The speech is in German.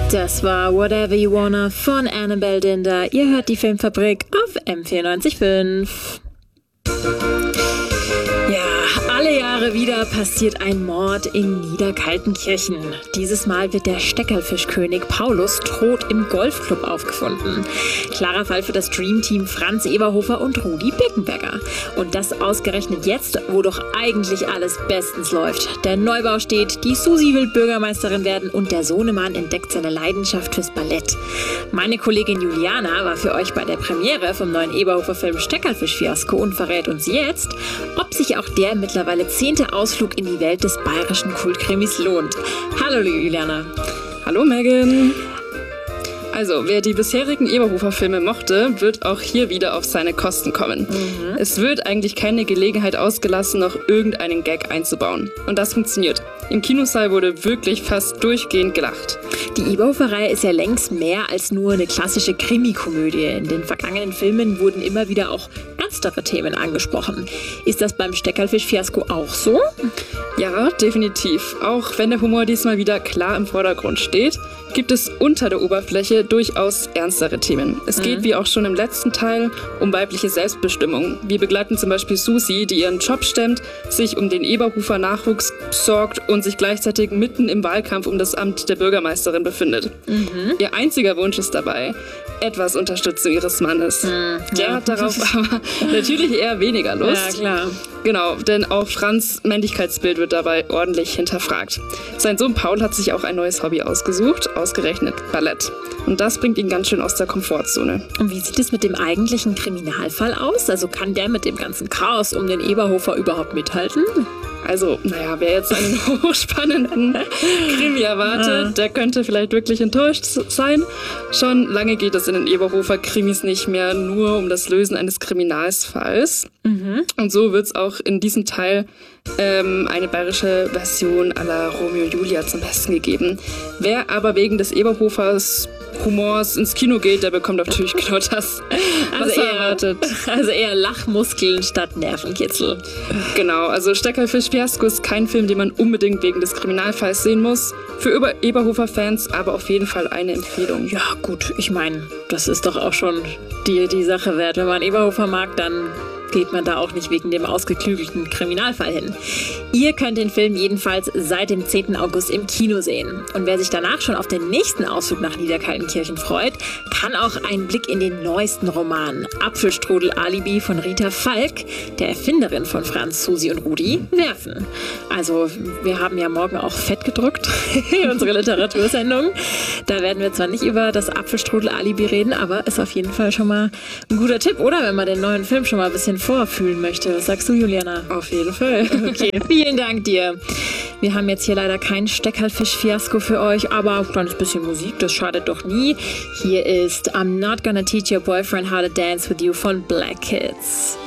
Das war Whatever You Wanna von Annabelle Dinder. Ihr hört die Filmfabrik auf M94.5. Ja, alle Jahre wieder passiert ein Mord in Niederkaltenkirchen. Dieses Mal wird der Steckerlfischkönig Paulus tot im Golfclub aufgefunden. Klarer Fall für das Dreamteam Franz Eberhofer und Rudi Birkenberger. Und das ausgerechnet jetzt, wo doch eigentlich alles bestens läuft. Der Neubau steht, die Susi will Bürgermeisterin werden und der Sohnemann entdeckt seine Leidenschaft fürs Ballett. Meine Kollegin Juliana war für euch bei der Premiere vom neuen Eberhofer-Film Steckerlfisch-Fiasko und verrät uns jetzt, ob sich auch der mittlerweile 10. Ausflug in die Welt des bayerischen Kultkrimis lohnt. Hallo Juliana. Hallo Megan. Also, wer die bisherigen Eberhofer-Filme mochte, wird auch hier wieder auf seine Kosten kommen. Es wird eigentlich keine Gelegenheit ausgelassen, noch irgendeinen Gag einzubauen. Und das funktioniert. Im Kinosaal wurde wirklich fast durchgehend gelacht. Die Eberhofer-Reihe ist ja längst mehr als nur eine klassische Krimikomödie. In den vergangenen Filmen wurden immer wieder auch ernstere Themen angesprochen. Ist das beim Steckerlfisch-Fiasko auch so? Ja, definitiv. Auch wenn der Humor diesmal wieder klar im Vordergrund steht, gibt es unter der Oberfläche durchaus ernstere Themen. Es geht, wie auch schon im letzten Teil, um weibliche Selbstbestimmung. Wir begleiten zum Beispiel Susi, die ihren Job stemmt, sich um den Eberhofer-Nachwuchs sorgt und sich gleichzeitig mitten im Wahlkampf um das Amt der Bürgermeisterin befindet. Ihr einziger Wunsch ist dabei, etwas Unterstützung ihres Mannes. Der hat darauf aber natürlich eher weniger Lust. Ja, klar. Genau, denn auch Franz' Männlichkeitsbild wird dabei ordentlich hinterfragt. Sein Sohn Paul hat sich auch ein neues Hobby ausgesucht, ausgerechnet Ballett. Und das bringt ihn ganz schön aus der Komfortzone. Und wie sieht es mit dem eigentlichen Kriminalfall aus? Also kann der mit dem ganzen Chaos um den Eberhofer überhaupt mithalten? Also, wer jetzt einen hochspannenden Krimi erwartet, der könnte vielleicht wirklich enttäuscht sein. Schon lange geht es in den Eberhofer-Krimis nicht mehr nur um das Lösen eines Kriminalfalls. Und so wird es auch in diesem Teil eine bayerische Version à la Romeo und Julia zum Besten gegeben. Wer aber wegen des Eberhofers Humors ins Kino geht, der bekommt natürlich genau das, was er erwartet. Also eher Lachmuskeln statt Nervenkitzel. Genau, also Steckerlfisch-Fiasko ist kein Film, den man unbedingt wegen des Kriminalfalls sehen muss. Für Eberhofer-Fans aber auf jeden Fall eine Empfehlung. Ja gut, ich meine, das ist doch auch schon die Sache wert. Wenn man Eberhofer mag, dann geht man da auch nicht wegen dem ausgeklügelten Kriminalfall hin. Ihr könnt den Film jedenfalls seit dem 10. August im Kino sehen. Und wer sich danach schon auf den nächsten Ausflug nach Niederkaltenkirchen freut, kann auch einen Blick in den neuesten Roman Apfelstrudel Alibi von Rita Falk, der Erfinderin von Franz, Susi und Rudi, werfen. Also wir haben ja morgen auch fett gedruckt, unsere Literatursendung. Da werden wir zwar nicht über das Apfelstrudel Alibi reden, aber ist auf jeden Fall schon mal ein guter Tipp, oder? Wenn man den neuen Film schon mal ein bisschen vorfühlen möchte. Was sagst du, Juliana? Auf jeden Fall. Okay, vielen Dank dir. Wir haben jetzt hier leider kein Steckerlfisch-Fiasko für euch, aber ein kleines bisschen Musik, das schadet doch nie. Hier ist I'm Not Gonna Teach Your Boyfriend How to Dance With You von Black Kids.